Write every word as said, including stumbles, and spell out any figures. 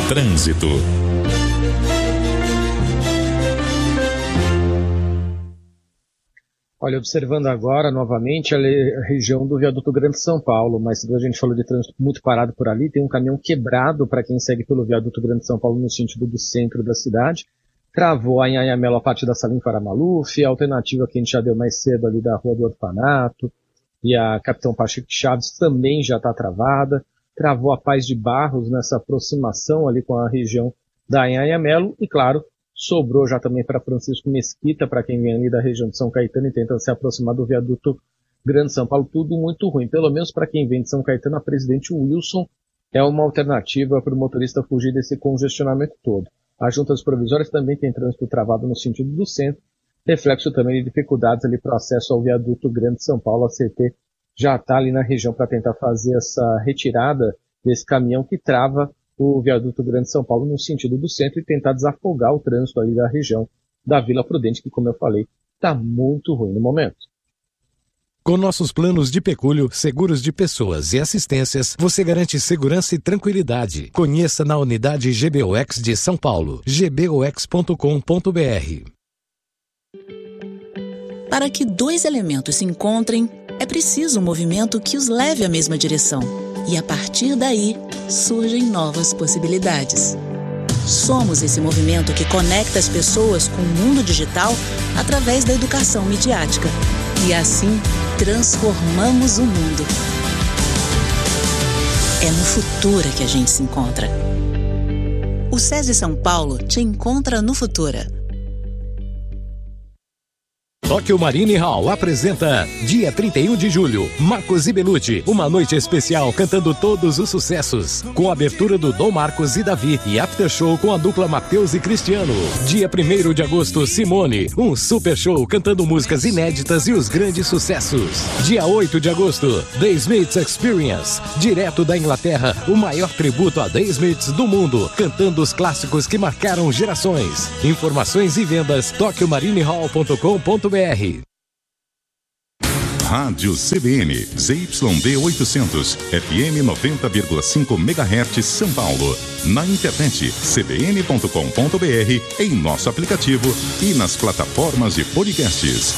Trânsito. Olha, observando agora novamente a região do Viaduto Grande São Paulo, mas a gente falou de trânsito muito parado por ali, tem um caminhão quebrado para quem segue pelo Viaduto Grande São Paulo no sentido do centro da cidade, travou a Anhangamelo a partir da Salim Faramaluf, a alternativa que a gente já deu mais cedo ali da Rua do Orfanato, e a Capitão Pacheco Chaves também já está travada, travou a Paz de Barros nessa aproximação ali com a região da Anhangamelo, e claro, sobrou já também para Francisco Mesquita, para quem vem ali da região de São Caetano e tenta se aproximar do Viaduto Grande São Paulo, tudo muito ruim. Pelo menos para quem vem de São Caetano, a Presidente Wilson é uma alternativa para o motorista fugir desse congestionamento todo. As juntas provisórias também têm trânsito travado no sentido do centro, reflexo também de dificuldades ali para o acesso ao Viaduto Grande São Paulo. A C T já está ali na região para tentar fazer essa retirada desse caminhão que trava o Viaduto Grande São Paulo no sentido do centro e tentar desafogar o trânsito ali da região da Vila Prudente, que, como eu falei, está muito ruim no momento. Com nossos planos de pecúlio, seguros de pessoas e assistências, você garante segurança e tranquilidade. Conheça na unidade G B O X de São Paulo, g b o x ponto com ponto b r. Para que dois elementos se encontrem, é preciso um movimento que os leve à mesma direção. E a partir daí, surgem novas possibilidades. Somos esse movimento que conecta as pessoas com o mundo digital através da educação midiática. E assim, transformamos o mundo. É no Futura que a gente se encontra. O SESI São Paulo te encontra no Futura. Tóquio Marine Hall apresenta dia trinta e um de julho, Marcos e Belucci, uma noite especial cantando todos os sucessos, com a abertura do Dom Marcos e Davi e after show com a dupla Matheus e Cristiano. Dia primeiro de agosto, Simone, um super show cantando músicas inéditas e os grandes sucessos. Dia oito de agosto, The Smiths Experience, direto da Inglaterra, o maior tributo a The Smiths do mundo, cantando os clássicos que marcaram gerações. Informações e vendas, tóquio marine hall ponto com ponto b r. Rádio C B N, Z Y D oitocentos, F M noventa vírgula cinco megahertz, São Paulo. Na internet, c b n ponto com ponto b r, em nosso aplicativo e nas plataformas de podcasts.